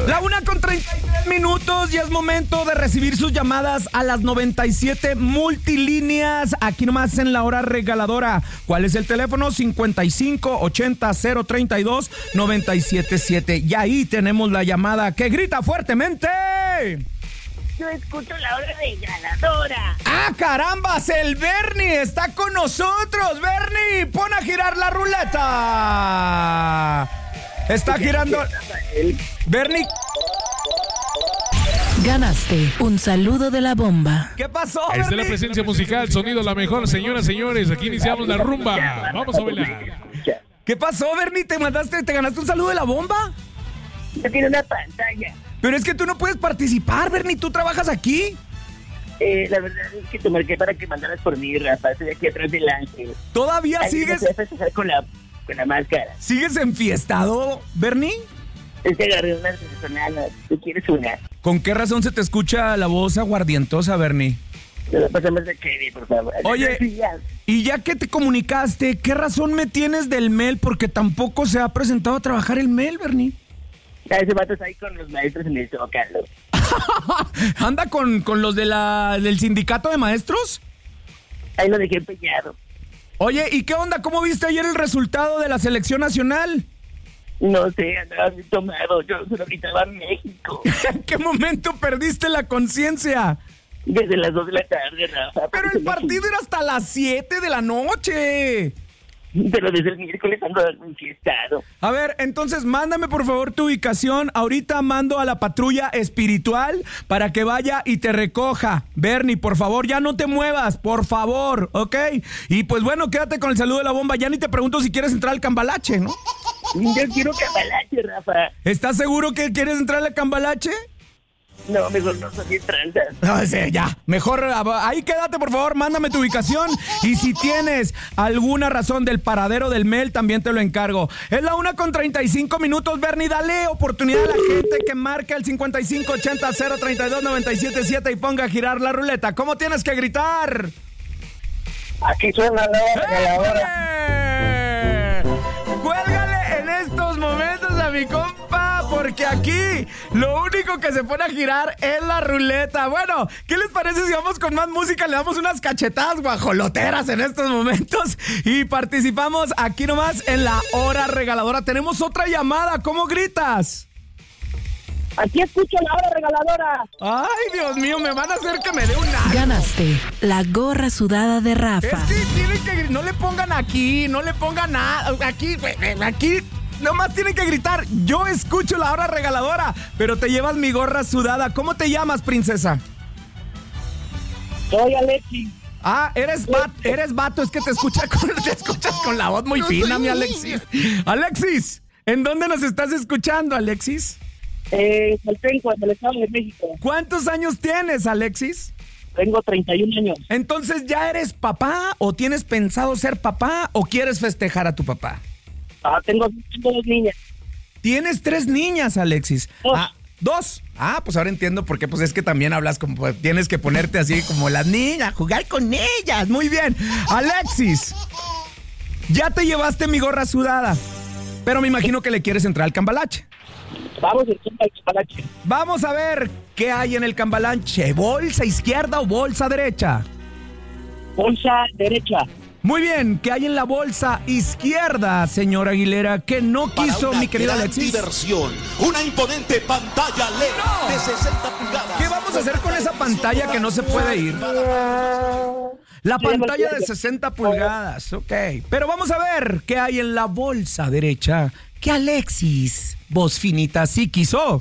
La 1:33 y es momento de recibir sus llamadas a las 97 multilíneas, aquí nomás en la hora regaladora. ¿Cuál es el teléfono? 5580-032-977. Y ahí tenemos la llamada que grita fuertemente. Yo escucho la hora regaladora. ¡Ah, carambas! El Bernie está con nosotros. Bernie, pon a girar la ruleta. Está girando. Bernie. Ganaste un saludo de la bomba. ¿Qué pasó, Esta es Bernie? la presencia musical, sonido la mejor, señoras, señores. Aquí iniciamos la rumba. Vamos a bailar. ¿Qué pasó, Bernie? ¿Te ganaste un saludo de la bomba? Ya tiene una pantalla. Pero es que tú no puedes participar, Bernie. ¿Tú trabajas aquí? La verdad es que te marqué para que mandaras por mí, Rafa. Estoy aquí atrás del ángel. ¿Todavía Ay, sigues? Me voy a festejar con la máscara. ¿Sigues enfiestado, Bernie? Es que agarré unas venezolanas. ¿Tú quieres una? ¿Con qué razón se te escucha la voz aguardientosa, Bernie? Pasamos de Kevin, por favor. Oye, y ya que te comunicaste, ¿qué razón me tienes del Mel? Porque tampoco se ha presentado a trabajar el Mel, Bernie. Ese vato está ahí con los maestros en el Zócalo. ¿Anda con los del sindicato de maestros? Ahí lo dejé empeñado. Oye, ¿y qué onda? ¿Cómo viste ayer el resultado de la selección nacional? No sé, andaba bien tomado. Yo solo gritaba México. ¿En qué momento perdiste la conciencia? Desde las 2 de la tarde, Rafa. Pero el partido era hasta las 7 de la noche. Pero desde el miércoles ando enfiestado. A ver, entonces mándame por favor tu ubicación. Ahorita mando a la patrulla espiritual para que vaya y te recoja. Bernie, por favor, ya no te muevas, por favor, ¿ok? Y pues bueno, quédate con el saludo de la bomba. Ya ni te pregunto si quieres entrar al cambalache, ¿no? Yo quiero cambalache, Rafa. ¿Estás seguro que quieres entrar al cambalache? No, mejor no son 10 tranzas. No, sí, ya, mejor ahí quédate, por favor, mándame tu ubicación y si tienes alguna razón del paradero del Mel, también te lo encargo. Es la 1:35, Bernie, dale oportunidad a la gente que marque el 5580-032-977 y ponga a girar la ruleta. ¿Cómo tienes que gritar? Aquí suena la hora regaladora. Cuélgale en estos momentos a mi compa, porque aquí lo único que se pone a girar es la ruleta. Bueno, ¿qué les parece si vamos con más música? Le damos unas cachetadas guajoloteras en estos momentos y participamos aquí nomás en la hora regaladora. Tenemos otra llamada, ¿cómo gritas? Aquí escucho la hora regaladora. Ay, Dios mío, me van a hacer que me dé un algo. Ganaste la gorra sudada de Rafa. Es que tienen que... No le pongan aquí, no le pongan nada. Aquí nomás tienen que gritar. Yo escucho la hora regaladora, pero te llevas mi gorra sudada. ¿Cómo te llamas, princesa? Soy Alexis. Ah, eres vato. Es que te escuchas con la voz muy fina, mi Alexis. Alexis, ¿en dónde nos estás escuchando, Alexis? Saltenco, en el Estado de México. ¿Cuántos años tienes, Alexis? Tengo 31 años. Entonces, ¿ya eres papá o tienes pensado ser papá o quieres festejar a tu papá? Tengo 2 niñas. Tienes 3 niñas, Alexis. 2. ¿2? Pues ahora entiendo por qué. Pues es que también hablas como... Pues, tienes que ponerte así como las niñas, jugar con ellas. Muy bien. Alexis, ya te llevaste mi gorra sudada, pero me imagino que le quieres entrar al cambalache. Vamos al cambalache. Vamos a ver qué hay en el cambalache. ¿Bolsa izquierda o bolsa derecha? Bolsa derecha. Muy bien, ¿qué hay en la bolsa izquierda, señor Aguilera? Que no quiso mi querido Alexis. Diversión, una imponente pantalla LED de 60 pulgadas. ¿Qué vamos a hacer con esa pantalla que no se puede ir? La pantalla de 60 pulgadas, ok. Pero vamos a ver qué hay en la bolsa derecha que Alexis, voz finita, sí quiso.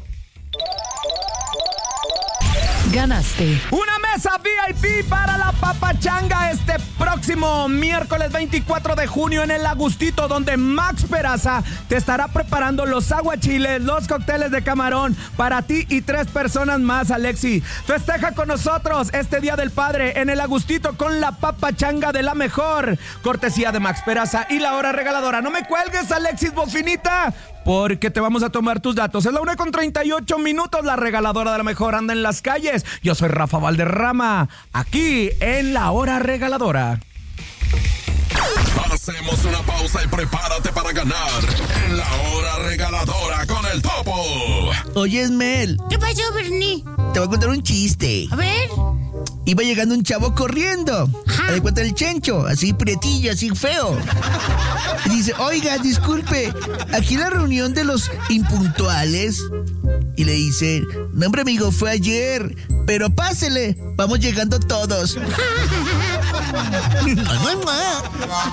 Ganaste Una mesa VIP para la papachanga este próximo miércoles 24 de junio en el Agustito, donde Max Peraza te estará preparando los aguachiles, los cócteles de camarón para ti y 3 personas más, Alexi. Festeja con nosotros este Día del Padre en el Agustito con la papachanga de la mejor. Cortesía de Max Peraza y la hora regaladora. No me cuelgues, Alexis, voz finita, porque te vamos a tomar tus datos. Es la 1:38, la regaladora de la mejor anda en las calles. Yo soy Rafa Valderrama, aquí en la hora regaladora. Hacemos una pausa y prepárate para ganar en la hora regaladora con el Topo. Oye, Mel. ¿Qué pasó, Bernie? Te voy a contar un chiste. A ver. Iba llegando un chavo corriendo. De cuenta el Chencho, así prietillo, así feo. Y dice, oiga, disculpe, aquí la reunión de los impuntuales. Y le dice, no, hombre, amigo, fue ayer. Pero pásele, vamos llegando todos.